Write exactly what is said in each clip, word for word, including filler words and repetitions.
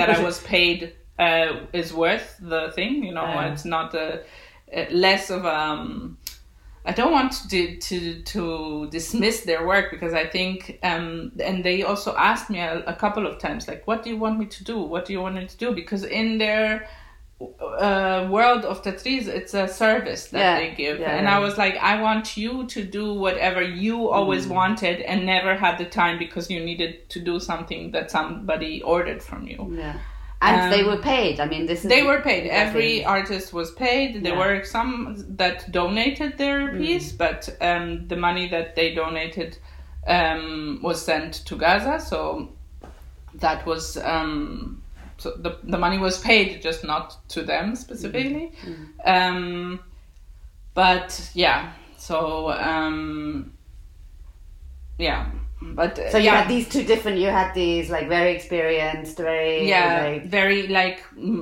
that I was paid uh, is worth the thing. You know, uh, it's not a, a less of um. I don't want to to to dismiss their work, because I think um and they also asked me a, a couple of times, like, what do you want me to do? What do you want me to do? Because in their uh, world of Tatriz, it's a service that yeah, they give. Yeah, and yeah. I was like, I want you to do whatever you always mm. wanted and never had the time because you needed to do something that somebody ordered from you. Yeah. And um, they were paid. I mean, this is... They were paid. Every artist was paid. There yeah. were some that donated their piece, mm. but um, the money that they donated um, was sent to Gaza. So that was... Um, so the, the money was paid, just not to them specifically. Mm. Um, but, yeah. So, um, yeah... But so you yeah. had these two different. You had these like very experienced, very yeah, like, very like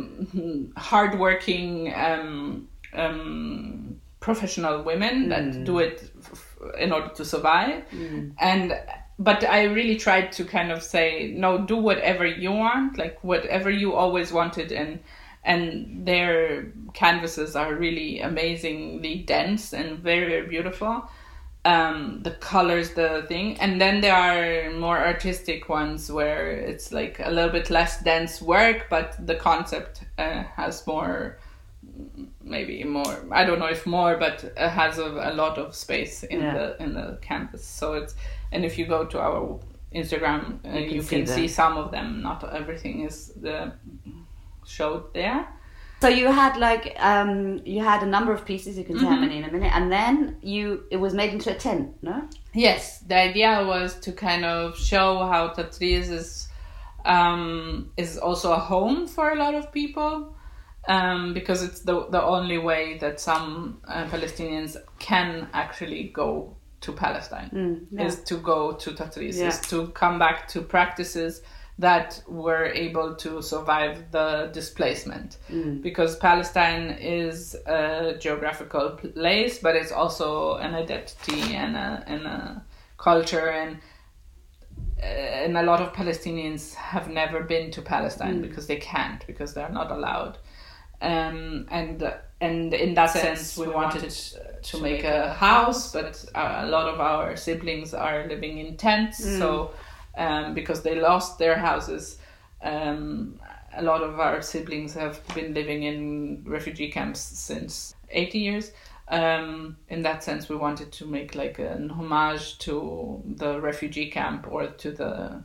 hardworking, um, um, professional women mm. that do it f- in order to survive. Mm. And but I really tried to kind of say, no, do whatever you want, like whatever you always wanted, and and their canvases are really amazingly dense and very, very beautiful. Um, the colors, the thing, and then there are more artistic ones where it's like a little bit less dense work, but the concept uh, has more, maybe more. I don't know if more, but it has a, a lot of space in yeah. the in the canvas. So it's and if you go to our Instagram, uh, you can, you see, can see some of them. Not everything is uh, showed there. So you had like um, you had a number of pieces. You can say mm-hmm. how many in a minute, and then you it was made into a tent, no? Yes, the idea was to kind of show how Tatriz is um, is also a home for a lot of people, um, because it's the the only way that some uh, Palestinians can actually go to Palestine mm, yeah. is to go to Tatriz, yeah. is to come back to practices that were able to survive the displacement. Mm. Because Palestine is a geographical place, but it's also an identity and a, and a culture, and and a lot of Palestinians have never been to Palestine mm. because they can't, because they're not allowed. Um, and and in that sense, we wanted to make a house, but a lot of our siblings are living in tents, mm. so Um, because they lost their houses. Um, a lot of our siblings have been living in refugee camps since eighty years. Um, in that sense, we wanted to make like an homage to the refugee camp, or to the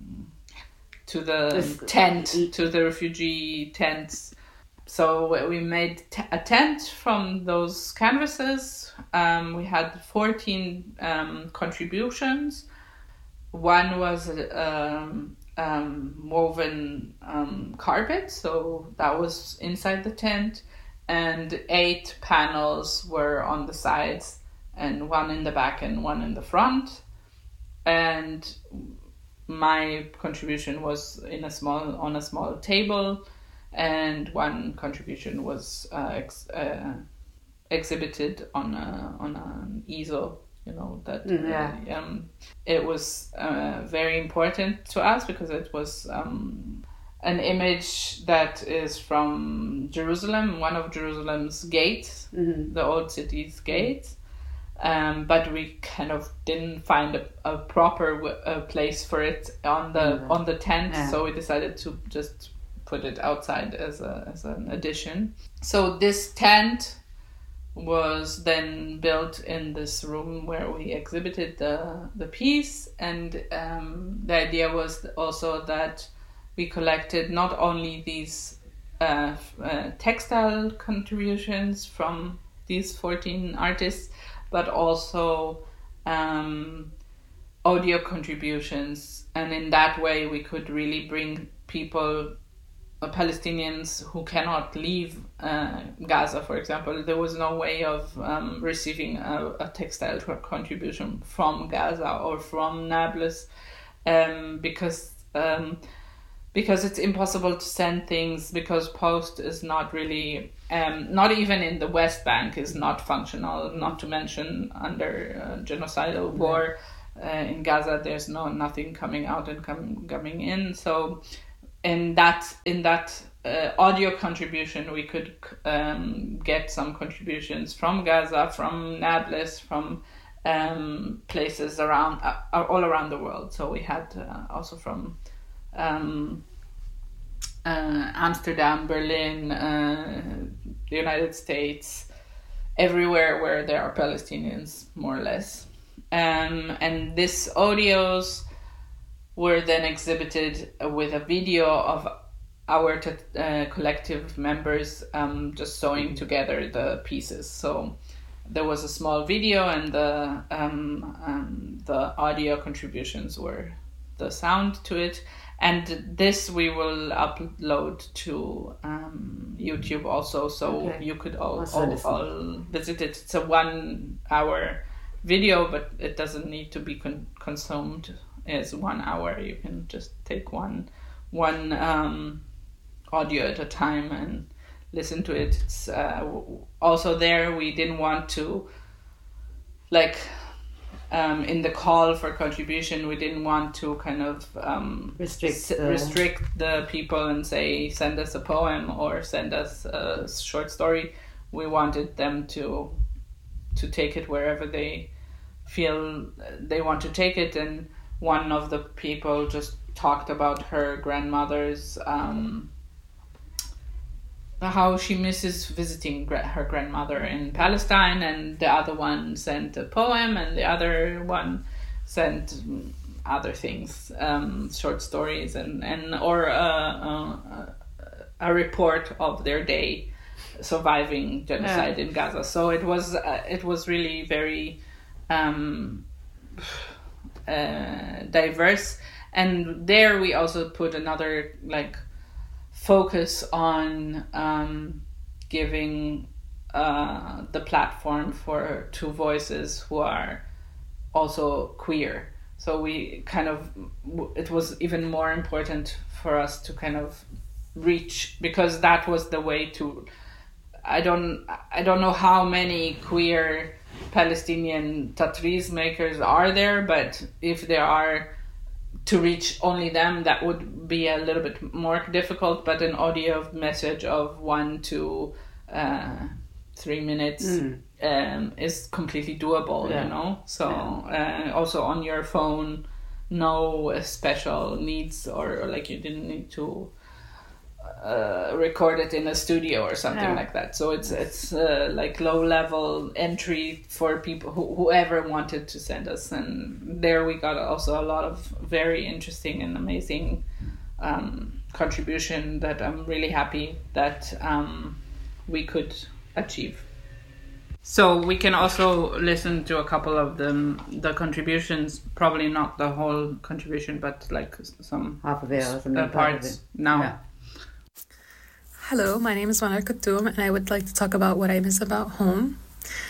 to the this, tent, to the refugee tents. So we made t- a tent from those canvases. Um, we had fourteen um, contributions. One was um, um, woven um, carpet, so that was inside the tent, and eight panels were on the sides, and one in the back and one in the front. And my contribution was in a small on a small table, and one contribution was uh, ex- uh, exhibited on a on an easel. You know, that yeah. uh, um, it was uh, very important to us, because it was um, an image that is from Jerusalem, one of Jerusalem's gates, mm-hmm. the old city's gates. Um, but we kind of didn't find a, a proper w- a place for it on the mm-hmm. on the tent, yeah. so we decided to just put it outside as a as an addition. So this tent was then built in this room where we exhibited the the piece, and um, the idea was also that we collected not only these uh, uh, textile contributions from these fourteen artists, but also um, audio contributions, and in that way we could really bring people, uh, Palestinians who cannot leave uh, Gaza, for example. There was no way of um, receiving a, a textile contribution from Gaza or from Nablus, um, because um, because it's impossible to send things, because post is not really, um, not even in the West Bank is not functional, not to mention under uh, genocidal war. Uh, in Gaza there's no nothing coming out and com- coming in, so in that in that uh, audio contribution, we could um, get some contributions from Gaza, from Nablus, from um, places around uh, all around the world. So we had uh, also from um, uh, Amsterdam, Berlin, uh, the United States, everywhere where there are Palestinians, more or less. Um, and these audios were then exhibited with a video of our t- uh, collective members um, just sewing together the pieces. So there was a small video, and the um, um, the audio contributions were the sound to it. And this we will upload to um, YouTube also, so okay. you could all, Also all, listen. all visit it. It's a one hour video, but it doesn't need to be con- consumed as one hour. You can just take one one um, audio at a time and listen to it. It's uh, also there. We didn't want to, like, um, in the call for contribution, we didn't want to kind of um, Restrict s- the- restrict the people and say, send us a poem or send us a short story. We wanted them to to take it wherever they feel they want to take it. And one of the people just talked about her grandmother's um, how she misses visiting gra- her grandmother in Palestine, and the other one sent a poem, and the other one sent mm, other things, um, short stories, and, and or a, a, a report of their day surviving genocide Yeah. in Gaza. So it was uh, it was really very um, uh, diverse, and there we also put another like focus on um, giving uh, the platform for two voices who are also queer. So we kind of, it was even more important for us to kind of reach, because that was the way to, I don't, I don't know how many queer Palestinian tatriz makers are there, but if there are, to reach only them, that would be a little bit more difficult. But an audio message of one to uh, three minutes Mm. um, is completely doable, Yeah. you know. So Yeah. uh, also on your phone, no special needs, or, or like you didn't need to uh, record it in a studio or something Yeah. like that. So it's it's uh, like low level entry for people who whoever wanted to send us. And there we got also a lot of very interesting and amazing um, contribution that I'm really happy that um, we could achieve. So we can also listen to a couple of them, the contributions, probably not the whole contribution, but like some Half of it or something. uh, part of parts it. now. Yeah. Hello, my name is Manar Khattoum, and I would like to talk about what I miss about home.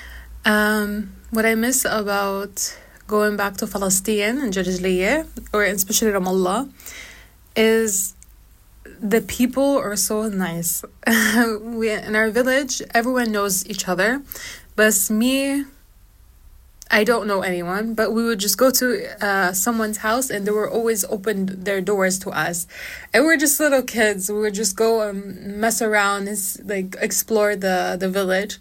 Um, what I miss about going back to Palestine and Jarjaliya, or especially Ramallah, is the people are so nice. We in our village, everyone knows each other, but me, I don't know anyone, but we would just go to uh, someone's house and they were always open their doors to us. And we were just little kids. We would just go and mess around and like explore the, the village.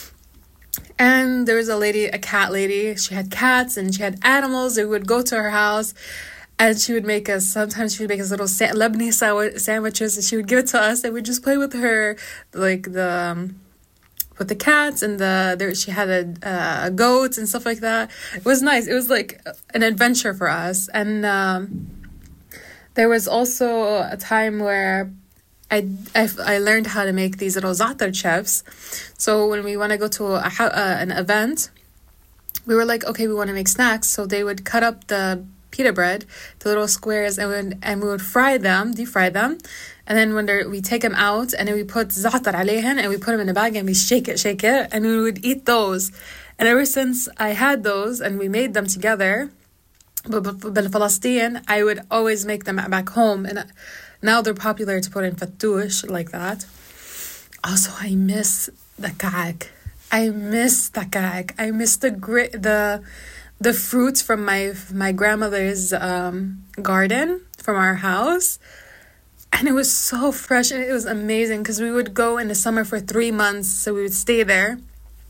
And there was a lady, a cat lady. She had cats and she had animals. We would go to her house and she would make us, sometimes she would make us little sa- Lebanese sa- sandwiches and she would give it to us and we'd just play with her, like the... Um, with the cats and the there she had a uh, goats and stuff like that. It was nice. It was like an adventure for us. And um, there was also a time where I, I, I learned how to make these little za'atar chips. So when we want to go to a, uh, an event, we were like, okay, we want to make snacks. So they would cut up the pita bread, the little squares, and we would, and we would fry them, deep fry them. And then when we take them out, and then we put za'atar alayhin, and we put them in a bag, and we shake it, shake it, and we would eat those. And ever since I had those, and we made them together, but Palestine, I would always make them back home. And now they're popular to put in fattoush, like that. Also, I miss the ka'ak. I miss the ka'ak. I miss the grit, the the fruits from my my grandmother's um, garden, from our house. And it was so fresh and it was amazing because we would go in the summer for three months. So we would stay there.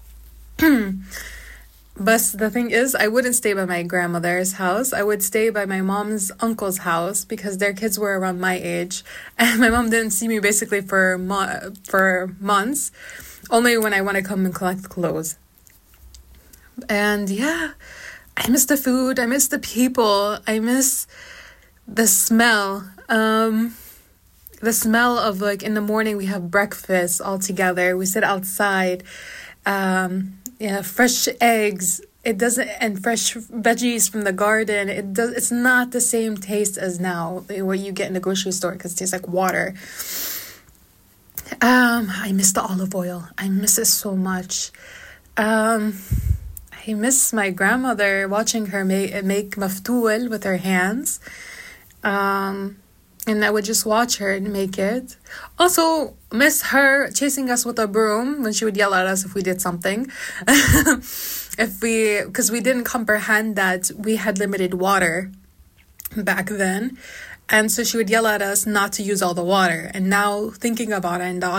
But the thing is, I wouldn't stay by my grandmother's house. I would stay by my mom's uncle's house because their kids were around my age. And my mom didn't see me basically for mo- for months. Only when I want to come and collect clothes. And yeah, I miss the food. I miss the people. I miss the smell. Um, the smell of like in the morning we have breakfast all together. We sit outside. Um, yeah, fresh eggs. It doesn't and fresh veggies from the garden. It does. It's not the same taste as now what you get in the grocery store because it tastes like water. Um, I miss the olive oil. I miss it so much. Um, I miss my grandmother watching her make make maftoul with her hands. Um. And I would just watch her make it. Also, miss her chasing us with a broom when she would yell at us if we did something. if we, because we didn't comprehend that we had limited water back then. And so she would yell at us not to use all the water. And now thinking about it, and the